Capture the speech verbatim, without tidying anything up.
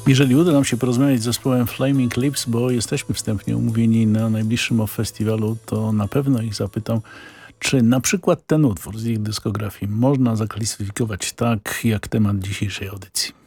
Jeżeli uda nam się porozmawiać z zespołem Flaming Lips, bo jesteśmy wstępnie umówieni na najbliższym off festiwalu, to na pewno ich zapytam, czy na przykład ten utwór z ich dyskografii można zaklasyfikować tak, jak temat dzisiejszej audycji.